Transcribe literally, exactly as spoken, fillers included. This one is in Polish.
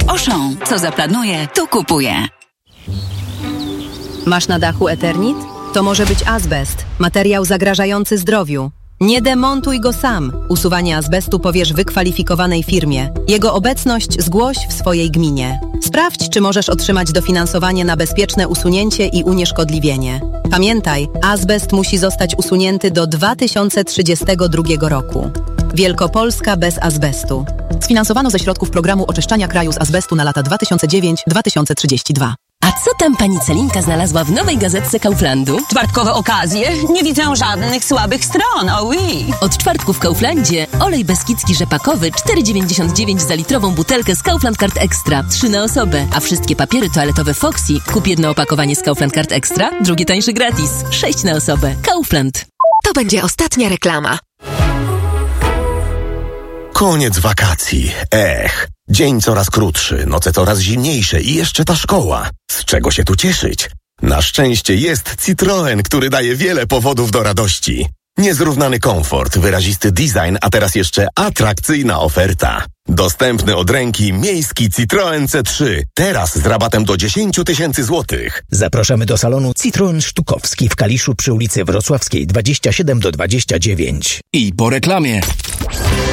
Auchan. Co zaplanuje, to kupuje. Masz na dachu Eternit? To może być azbest, materiał zagrażający zdrowiu. Nie demontuj go sam. Usuwanie azbestu powierz wykwalifikowanej firmie. Jego obecność zgłoś w swojej gminie. Sprawdź, czy możesz otrzymać dofinansowanie na bezpieczne usunięcie i unieszkodliwienie. Pamiętaj, azbest musi zostać usunięty do dwa tysiące trzydziestego drugiego roku. Wielkopolska bez azbestu. Sfinansowano ze środków programu oczyszczania kraju z azbestu na lata dwa tysiące dziewiąty do dwa tysiące trzydziestego drugiego. A co tam pani Celinka znalazła w nowej gazetce Kauflandu? Czwartkowe okazje? Nie widzę żadnych słabych stron, oh oui. Od czwartku w Kauflandzie olej beskidzki rzepakowy cztery dziewięćdziesiąt dziewięć za litrową butelkę z Kaufland Card Extra, trzy na osobę. A wszystkie papiery toaletowe Foxy, kup jedno opakowanie z Kaufland Card Extra, drugie tańsze gratis. sześć na osobę. Kaufland. To będzie ostatnia reklama. Koniec wakacji. Ech. Dzień coraz krótszy, noce coraz zimniejsze i jeszcze ta szkoła. Z czego się tu cieszyć? Na szczęście jest Citroen, który daje wiele powodów do radości. Niezrównany komfort, wyrazisty design, a teraz jeszcze atrakcyjna oferta. Dostępny od ręki miejski Citroen C trzy. Teraz z rabatem do dziesięć tysięcy złotych. Zapraszamy do salonu Citroen Sztukowski w Kaliszu przy ulicy Wrocławskiej dwadzieścia siedem do dwudziestu dziewięciu. I po reklamie.